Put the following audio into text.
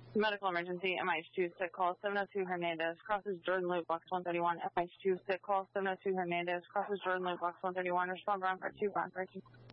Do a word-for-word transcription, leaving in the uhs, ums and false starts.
Medical emergency, M I H two, sick call, seven oh two Hernandez, crosses Jordan Loop, box one thirty-one, M I H two, sick call, seven oh two Hernandez, crosses Jordan Loop, box one thirty-one, respond ground for two, ground for two.